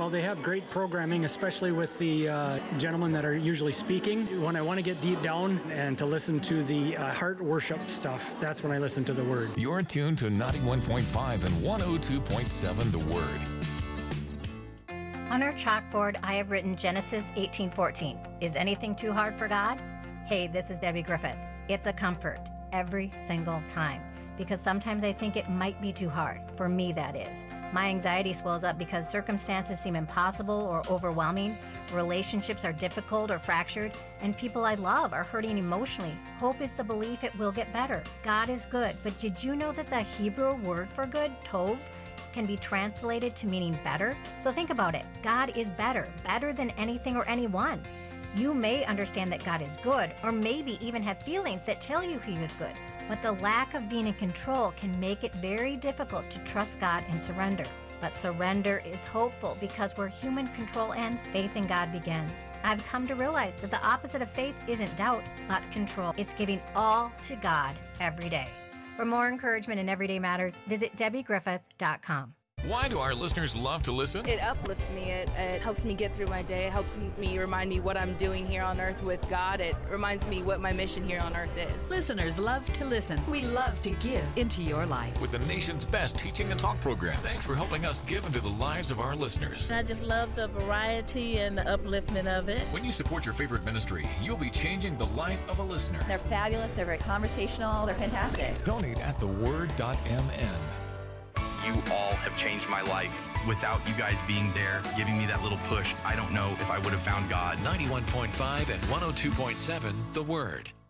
Well, they have great programming, especially with the gentlemen that are usually speaking. When I want to get deep down and to listen to the heart worship stuff, that's when I listen to the Word. You're tuned to 91.5 and 102.7 The Word. On our chalkboard, I have written Genesis 18:14. Is anything too hard for God? Hey, this is Debbie Griffith. It's a comfort every single time, because sometimes I think it might be too hard. For me, that is. My anxiety swells up because circumstances seem impossible or overwhelming, relationships are difficult or fractured, and people I love are hurting emotionally. Hope is the belief it will get better. God is good, but did you know that the Hebrew word for good, tov, can be translated to meaning better? So think about it. God is better than anything or anyone. You may understand that God is good, or maybe even have feelings that tell you He is good, but the lack of being in control can make it very difficult to trust God and surrender. But surrender is hopeful, because where human control ends, faith in God begins. I've come to realize that the opposite of faith isn't doubt, but control. It's giving all to God every day. For more encouragement in everyday matters, visit DebbieGriffith.com. Why do our listeners love to listen? It uplifts me. It helps me get through my day. It helps me remind me what I'm doing here on earth with God. It reminds me what my mission here on earth is. Listeners love to listen. We love to give into your life. With the nation's best teaching and talk programs. Thanks for helping us give into the lives of our listeners. I just love the variety and the upliftment of it. When you support your favorite ministry, you'll be changing the life of a listener. They're fabulous. They're very conversational. They're fantastic. Donate at theword.mn. You all have changed my life. Without you guys being there, giving me that little push, I don't know if I would have found God. 91.5 and 102.7 The Word.